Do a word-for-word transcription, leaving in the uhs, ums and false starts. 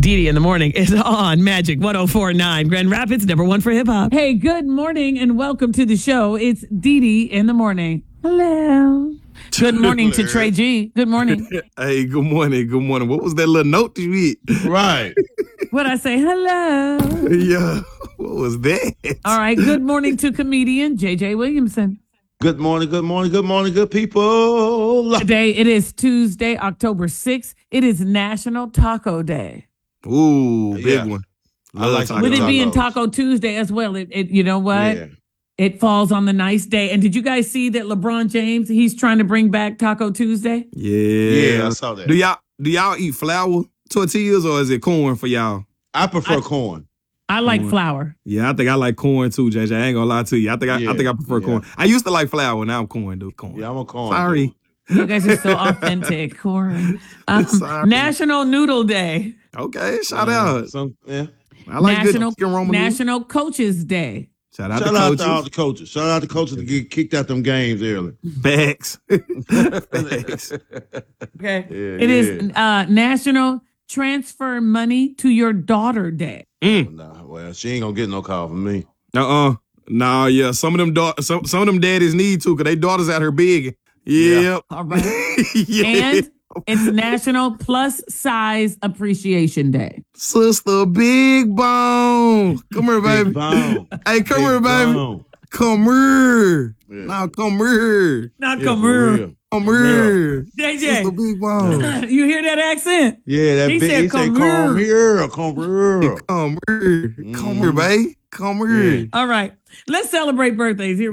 Dee Dee in the morning is on Magic one oh four point nine. Grand Rapids, number one for hip hop. Hey, good morning and welcome to the show. It's Dee Dee in the morning. Hello. Good morning to Trey G. Good morning. Hey, good morning. Good morning. What was that little note you hit? Right. What'd I say? Hello. Yeah. What was that? All right. Good morning to comedian J J Williamson. Good morning, good morning, good morning, good people. Today, it is Tuesday, October sixth. It is National Taco Day. Ooh, big Yeah. one. I like Love With it tacos. being Taco Tuesday as well, it, it you know what? Yeah. It falls on the nice day. And did you guys see that LeBron James, he's trying to bring back Taco Tuesday? Yeah. Yeah, I saw that. Do y'all do y'all eat flour tortillas or is it corn for y'all? I prefer I- corn. I like Corn. flour. Yeah, I think I like corn too, J J. I ain't gonna lie to you. I think I, I Yeah, think I prefer yeah. corn. I used to like flour, now I'm corn, dude. Corn. Yeah, I'm a corn. Sorry. You guys are so authentic. Corn. Um, Sorry. National Noodle Day. Okay, shout Yeah, out. Some, yeah. I like National good chicken Roma noodles. National Coaches Day. Shout out Shout to out coaches. to all the coaches. Shout out to coaches to get kicked out them games early. Facts. Facts. Okay. Yeah, It is uh, National Transfer Money to Your Daughter Day. Mm. Nah, well, she ain't gonna get no call from me. Uh-uh. Nah, yeah. Some of them da- some, some of them daddies need to, because they daughters out here big. Yep. All right. Yeah. And it's National Plus Size Appreciation Day. Sister Big Bone. Come here, baby. Big bone. Hey, come Big here, baby. bone. Come here. Yeah. Now come here. Not Yeah, come for here. real. Come For here. J Sister J, Big Bone. you hear that accent? Yeah, that He big. said, he "Come said, come here, come here. Come here. Come here, baby. Come here. Yeah. All right. Let's celebrate birthdays. Here we